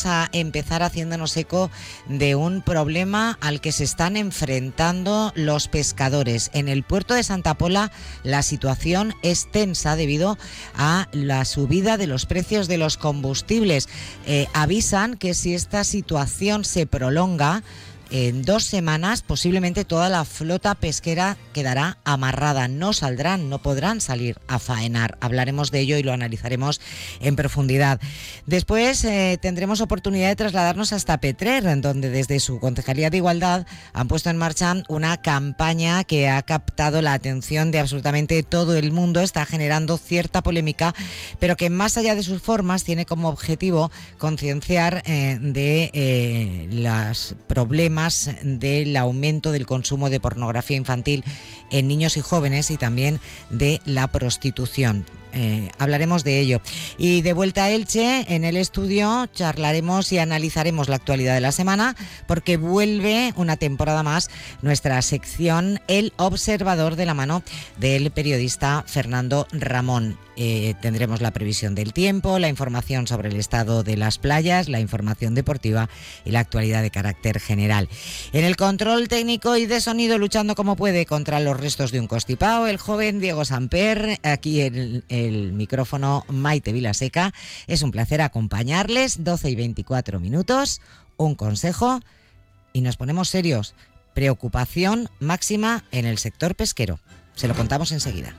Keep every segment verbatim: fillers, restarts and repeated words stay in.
vamos a empezar haciéndonos eco de un problema al que se están enfrentando los pescadores. En el puerto de Santa Pola la situación es tensa debido a la subida de los precios de los combustibles. Eh, avisan que si esta situación se prolonga, en dos semanas posiblemente toda la flota pesquera quedará amarrada, no saldrán, no podrán salir a faenar. Hablaremos de ello y lo analizaremos en profundidad. Después eh, tendremos oportunidad de trasladarnos hasta Petrer, en donde desde su Concejalía de Igualdad han puesto en marcha una campaña que ha captado la atención de absolutamente todo el mundo, está generando cierta polémica, pero que más allá de sus formas tiene como objetivo concienciar eh, de eh, los problemas del aumento del consumo de pornografía infantil en niños y jóvenes y también de la prostitución. Eh, hablaremos de ello. Y de vuelta a Elche, en el estudio charlaremos y analizaremos la actualidad de la semana, porque vuelve una temporada más nuestra sección El Observador, de la mano del periodista Fernando Ramón. Eh, tendremos la previsión del tiempo, la información sobre el estado de las playas, la información deportiva y la actualidad de carácter general. En el control técnico y de sonido, luchando como puede contra los restos de un constipado, el joven Diego Samper. Aquí el, el micrófono, Maite Vilaseca. Es un placer acompañarles. doce y veinticuatro minutos, un consejo y nos ponemos serios. Preocupación máxima en el sector pesquero. Se lo contamos enseguida.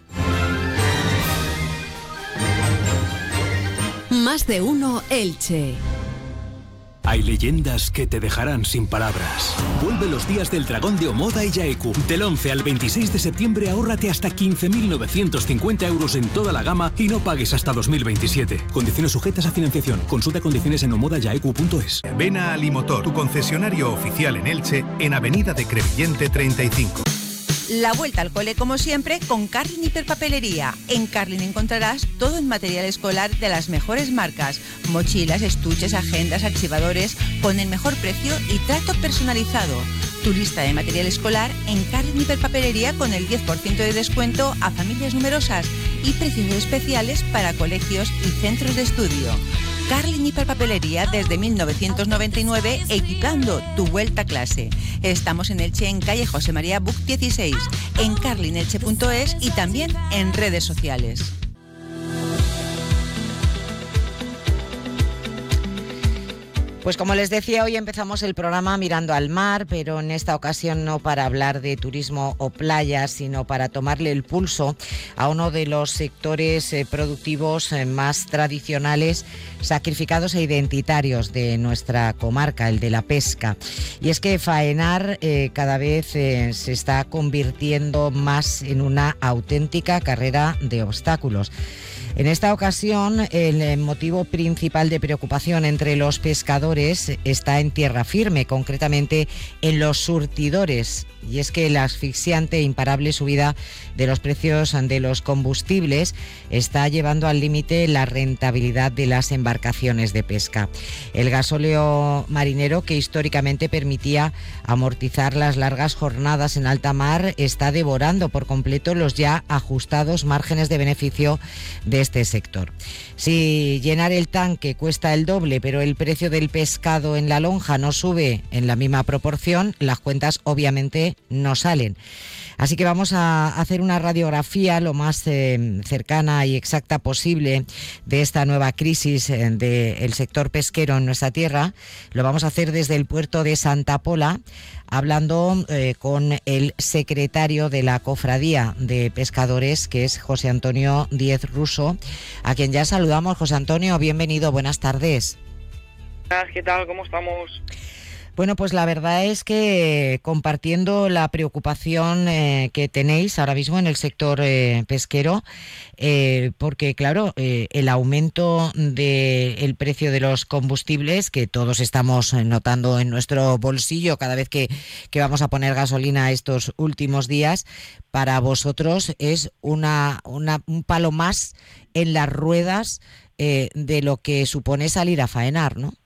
Más de uno Elche. Hay leyendas que te dejarán sin palabras. Vuelve los días del Dragón de Omoda y Yaeku. Del once al veintiséis de septiembre ahórrate hasta quince mil novecientos cincuenta euros en toda la gama y no pagues hasta dos mil veintisiete. Condiciones sujetas a financiación. Consulta condiciones en omoda yaeku punto es. Ven a Alimotor, tu concesionario oficial en Elche, en Avenida de Crevillente treinta y cinco. La vuelta al cole, como siempre, con Carlin Hiperpapelería. En Carlin encontrarás todo en material escolar de las mejores marcas: mochilas, estuches, agendas, archivadores, con el mejor precio y trato personalizado. Tu lista de material escolar en Carlin Hiperpapelería, con el diez por ciento de descuento a familias numerosas y precios especiales para colegios y centros de estudio. Carlin Hiperpapelería desde mil novecientos noventa y nueve, equipando tu vuelta a clase. Estamos en Elche, en calle José María Buc dieciséis, en carlin elche punto es y también en redes sociales. Pues como les decía, hoy empezamos el programa mirando al mar, pero en esta ocasión no para hablar de turismo o playas, sino para tomarle el pulso a uno de los sectores eh, productivos eh, más tradicionales, sacrificados e identitarios de nuestra comarca, el de la pesca. Y es que faenar eh, cada vez eh, se está convirtiendo más en una auténtica carrera de obstáculos. En esta ocasión, el motivo principal de preocupación entre los pescadores está en tierra firme, concretamente en los surtidores. Y es que la asfixiante e imparable subida de los precios de los combustibles está llevando al límite la rentabilidad de las embarcaciones de pesca. El gasóleo marinero, que históricamente permitía amortizar las largas jornadas en alta mar, está devorando por completo los ya ajustados márgenes de beneficio de este sector. Si llenar el tanque cuesta el doble, pero el precio del pescado en la lonja no sube en la misma proporción, las cuentas obviamente no salen. Así que vamos a hacer una radiografía lo más eh, cercana y exacta posible de esta nueva crisis eh, del sector pesquero en nuestra tierra. Lo vamos a hacer desde el puerto de Santa Pola, hablando eh, con el secretario de la Cofradía de Pescadores, que es José Antonio Díez Russo, a quien ya saludamos. José Antonio, bienvenido, buenas tardes. ¿Qué tal? ¿Cómo estamos? Bueno, pues la verdad es que compartiendo la preocupación eh, que tenéis ahora mismo en el sector eh, pesquero, eh, porque claro, eh, el aumento del precio de los combustibles, que todos estamos notando en nuestro bolsillo cada vez que, que vamos a poner gasolina estos últimos días, para vosotros es una, una un palo más en las ruedas eh, de lo que supone salir a faenar, ¿no?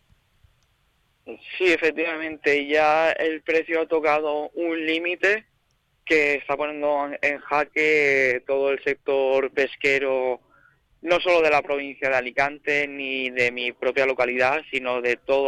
Sí, efectivamente, ya el precio ha tocado un límite que está poniendo en jaque todo el sector pesquero, no solo de la provincia de Alicante ni de mi propia localidad, sino de todo